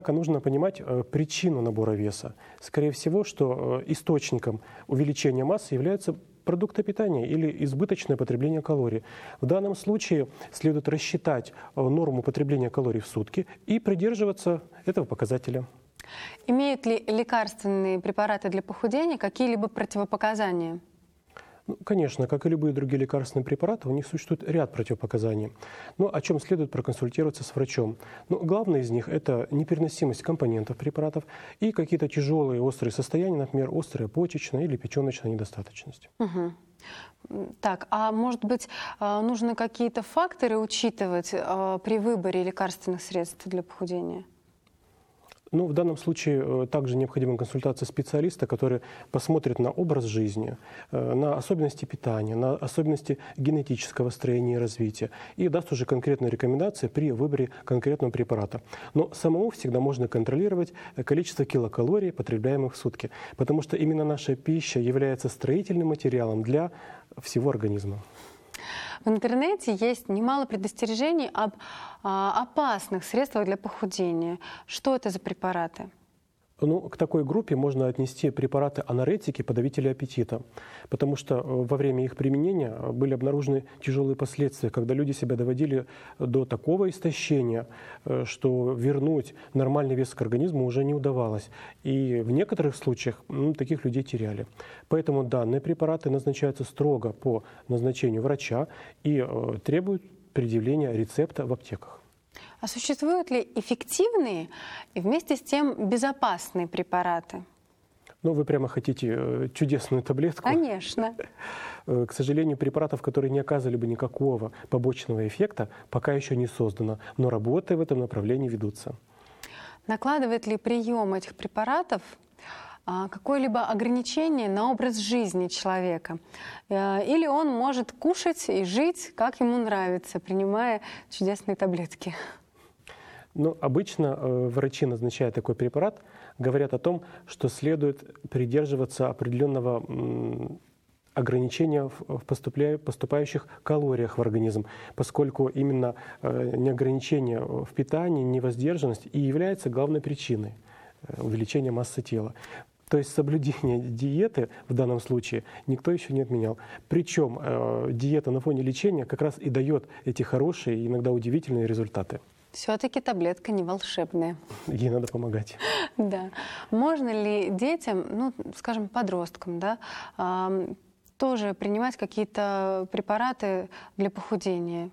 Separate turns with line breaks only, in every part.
Нужно понимать причину набора веса. Скорее всего, что источником увеличения массы являются продукты питания или избыточное потребление калорий. В данном случае следует рассчитать норму потребления калорий в сутки и придерживаться этого показателя.
Имеют ли лекарственные препараты для похудения какие-либо противопоказания?
Конечно, как и любые другие лекарственные препараты, у них существует ряд противопоказаний. Но о чем следует проконсультироваться с врачом? Главное из них – это непереносимость компонентов препаратов и какие-то тяжелые острые состояния, например, острая почечная или печеночная недостаточность.
Так, а может быть, нужно какие-то факторы учитывать при выборе лекарственных средств для похудения?
В данном случае также необходима консультация специалиста, который посмотрит на образ жизни, на особенности питания, на особенности генетического строения и развития и даст уже конкретные рекомендации при выборе конкретного препарата. Но самому всегда можно контролировать количество килокалорий, потребляемых в сутки, потому что именно наша пища является строительным материалом для всего организма.
В интернете есть немало предостережений об опасных средствах для похудения. Что это за препараты?
К такой группе можно отнести препараты аноретики, подавители аппетита, потому что во время их применения были обнаружены тяжелые последствия, когда люди себя доводили до такого истощения, что вернуть нормальный вес к организму уже не удавалось. И в некоторых случаях таких людей теряли. Поэтому данные препараты назначаются строго по назначению врача и требуют предъявления рецепта в аптеках.
А существуют ли эффективные и вместе с тем безопасные препараты?
Вы прямо хотите чудесную таблетку?
Конечно.
К сожалению, препаратов, которые не оказывали бы никакого побочного эффекта, пока еще не создано, но работы в этом направлении ведутся.
Накладывает ли прием этих препаратов какое-либо ограничение на образ жизни человека? Или он может кушать и жить, как ему нравится, принимая чудесные таблетки?
Обычно врачи, назначая такой препарат, говорят о том, что следует придерживаться определенного ограничения в поступающих калориях в организм, поскольку именно неограничение в питании, невоздержанность и является главной причиной увеличения массы тела. То есть соблюдение диеты в данном случае никто еще не отменял. Причем диета на фоне лечения как раз и дает эти хорошие, иногда удивительные результаты.
Все-таки таблетка не волшебная.
Ей надо помогать.
Да. Можно ли детям, скажем, подросткам, тоже принимать какие-то препараты для похудения?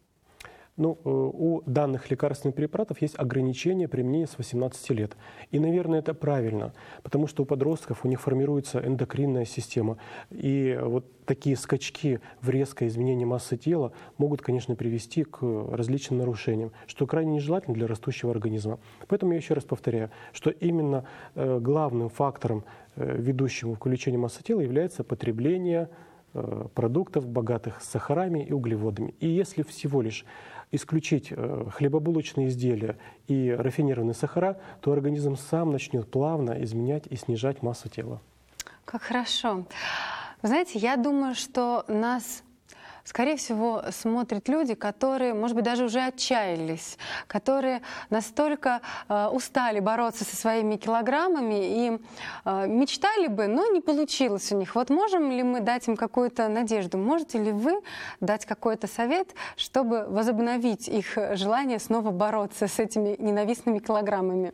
У данных лекарственных препаратов есть ограничение применения с 18 лет. И, наверное, это правильно, потому что у подростков у них формируется эндокринная система. И вот такие скачки в резкое изменение массы тела могут, конечно, привести к различным нарушениям, что крайне нежелательно для растущего организма. Поэтому я еще раз повторяю, что именно главным фактором, ведущим к увеличению массы тела, является потребление продуктов, богатых сахарами и углеводами. И если всего лишь исключить хлебобулочные изделия и рафинированные сахара, то организм сам начнет плавно изменять и снижать массу тела.
Как хорошо. Вы знаете, я думаю, что нас, скорее всего, смотрят люди, которые, может быть, даже уже отчаялись, которые настолько устали бороться со своими килограммами и мечтали бы, но не получилось у них. Вот можем ли мы дать им какую-то надежду? Можете ли вы дать какой-то совет, чтобы возобновить их желание снова бороться с этими ненавистными килограммами?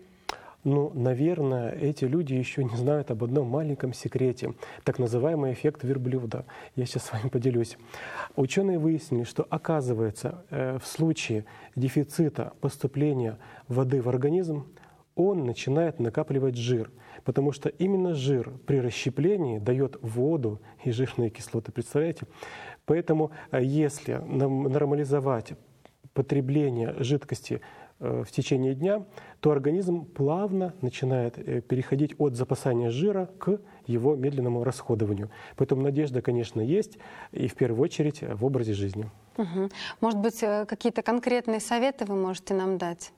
Наверное, эти люди еще не знают об одном маленьком секрете, так называемый эффект верблюда. Я сейчас с вами поделюсь. Ученые выяснили, что, оказывается, в случае дефицита поступления воды в организм, он начинает накапливать жир, потому что именно жир при расщеплении дает воду и жирные кислоты, представляете? Поэтому если нормализовать потребление жидкости в течение дня, то организм плавно начинает переходить от запасания жира к его медленному расходованию. Поэтому надежда, конечно, есть, и в первую очередь в образе жизни.
Может быть, какие-то конкретные советы вы можете нам дать?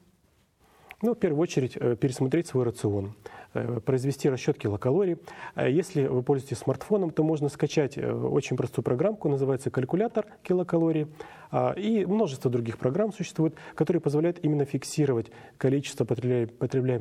В первую очередь пересмотреть свой рацион, произвести расчет килокалорий. Если вы пользуетесь смартфоном, то можно скачать очень простую программку, называется калькулятор килокалорий. И множество других программ существует, которые позволяют именно фиксировать количество потребляемых